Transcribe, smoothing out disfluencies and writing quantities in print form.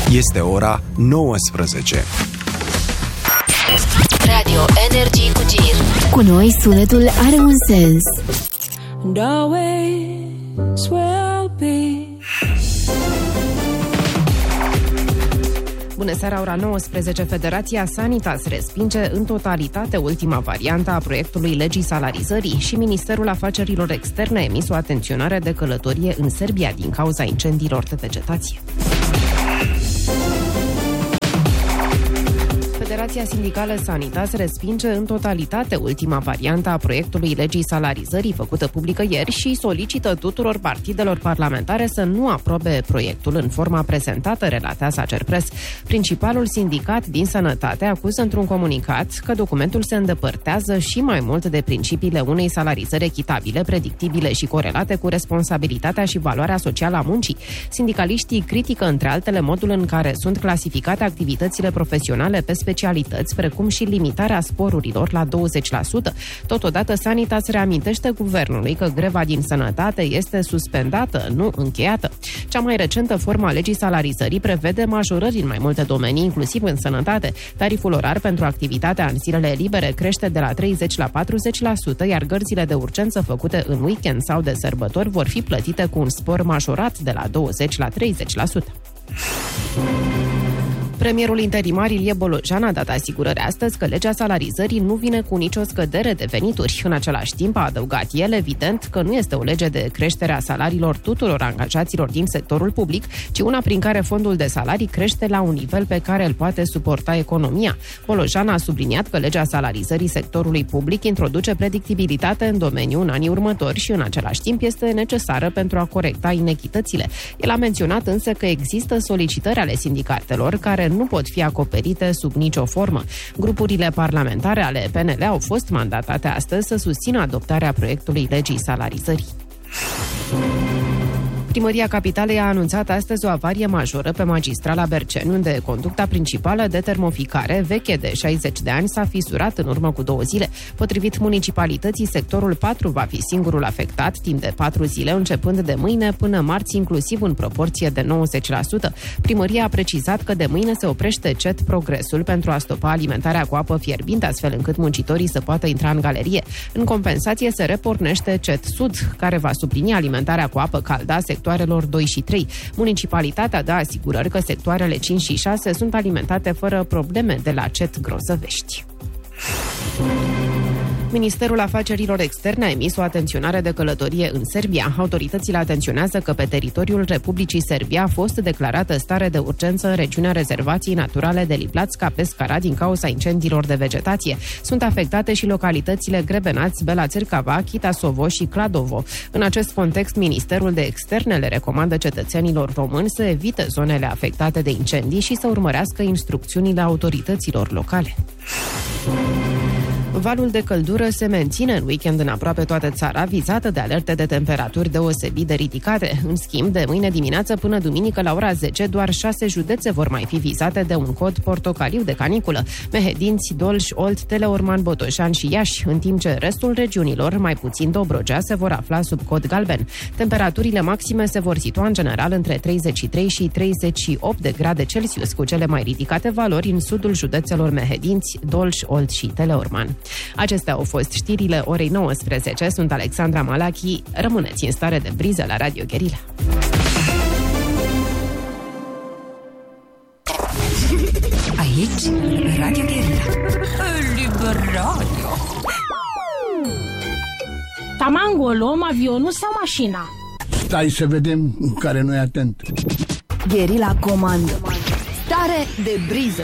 Este ora 19. Radio Energy cu Gir. Cu noi sunetul are un sens. And always will be. Bună seara, ora 19. Federația Sanitas respinge în totalitate ultima variantă a proiectului legii salarizării și Ministerul Afacerilor Externe a emis o atenționare de călătorie în Serbia din cauza incendiilor de vegetație. Federația Sindicală Sanitas respinge în totalitate ultima variantă a proiectului legii salarizării făcută publică ieri și solicită tuturor partidelor parlamentare să nu aprobe proiectul în forma prezentată, relatează Agerpres. Principalul sindicat din Sănătate acuză într-un comunicat că documentul se îndepărtează și mai mult de principiile unei salarizări echitabile, predictibile și corelate cu responsabilitatea și valoarea socială a muncii. Sindicaliștii critică, între altele, modul în care sunt clasificate activitățile profesionale pe specialități, precum și limitarea sporurilor la 20%. Totodată, Sanitas reamintește guvernului că greva din sănătate este suspendată, nu încheiată. Cea mai recentă formă a legii salarizării prevede majorări în mai multe domenii, inclusiv în sănătate. Tariful orar pentru activitatea în zilele libere crește de la 30 la 40%, iar gărzile de urgență făcute în weekend sau de sărbători vor fi plătite cu un spor majorat de la 20 la 30%. Premierul interimar Ilie Bolojan a dat asigurări astăzi că legea salarizării nu vine cu nicio scădere de venituri. În același timp, a adăugat el, evident, că nu este o lege de creștere a salariilor tuturor angajaților din sectorul public, ci una prin care fondul de salarii crește la un nivel pe care îl poate suporta economia. Bolojan a subliniat că legea salarizării sectorului public introduce predictibilitate în domeniu în anii următori și în același timp este necesară pentru a corecta inechitățile. El a menționat însă că există solicitări ale sindicatelor care nu pot fi acoperite sub nicio formă. Grupurile parlamentare ale PNL au fost mandatate astăzi să susțină adoptarea proiectului legii salarizării. Primăria Capitalei a anunțat astăzi o avarie majoră pe magistrala Berceni, unde conducta principală de termoficare, veche de 60 de ani, s-a fisurat în urmă cu 2 zile. Potrivit municipalității, sectorul 4 va fi singurul afectat timp de 4 zile, începând de mâine până marți, inclusiv în proporție de 90%. Primăria a precizat că de mâine se oprește CET Progresul pentru a stopa alimentarea cu apă fierbinte, astfel încât muncitorii să poată intra în galerie. În compensație se repornește CET Sud, care va suplini alimentarea cu apă caldă a sectoarelor 2 și 3. Municipalitatea dă asigurări că sectoarele 5 și 6 sunt alimentate fără probleme de la CET Grozăvești. Ministerul Afacerilor Externe a emis o atenționare de călătorie în Serbia. Autoritățile atenționează că pe teritoriul Republicii Serbia a fost declarată stare de urgență în regiunea rezervației naturale de Liplatska Pescara din cauza incendiilor de vegetație. Sunt afectate și localitățile Grebenaț, Bela Țârcava, Chitasovo și Kladovo. În acest context, Ministerul de Externe le recomandă cetățenilor români să evite zonele afectate de incendii și să urmărească instrucțiunile autorităților locale. Valul de căldură se menține în weekend în aproape toată țara, vizată de alerte de temperaturi deosebit de ridicate. În schimb, de mâine dimineață până duminică la ora 10, doar 6 județe vor mai fi vizate de un cod portocaliu de caniculă: Mehedinți, Dolj, Olt, Teleorman, Botoșani și Iași, în timp ce restul regiunilor, mai puțin Dobrogea, se vor afla sub cod galben. Temperaturile maxime se vor situa în general între 33 și 38 de grade Celsius, cu cele mai ridicate valori în sudul județelor Mehedinți, Dolj, Olt și Teleorman. Acestea au fost știrile orei 19. Sunt Alexandra Malachi. Rămâneți în stare de briză la Radio Guerilla. Aici, Radio Guerilla. Liber Radio. Tamango, o luăm avionul sau mașina? Stai să vedem care nu e atent. Guerilla Comando. Stare de briză.